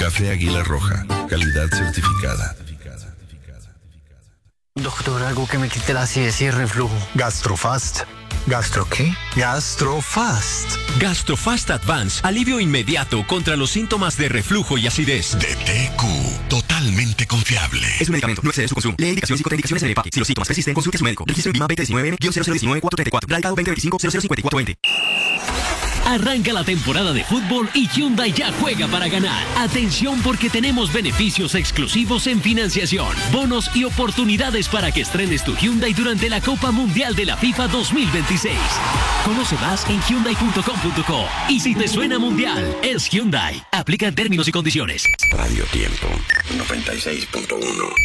Café Águila Roja, calidad certificada. Doctor, algo que me quite la acidez y reflujo. Gastrofast. ¿Gastro qué? Gastrofast. Gastrofast Advance, alivio inmediato contra los síntomas de reflujo y acidez. De TQ, totalmente confiable. Es un medicamento, no excede su consumo. Lee indicaciones y contraindicaciones en el empaque. Si los síntomas persisten, consulte a su médico. Registro en BIMA 2019-0019-434. Radicado 2025-005420. Arranca la temporada de fútbol y Hyundai ya juega para ganar. Atención porque tenemos beneficios exclusivos en financiación, bonos y oportunidades para que estrenes tu Hyundai durante la Copa Mundial de la FIFA 2026. Conoce más en Hyundai.com.co. Y si te suena mundial, es Hyundai. Aplican términos y condiciones. Radio Tiempo 96.1.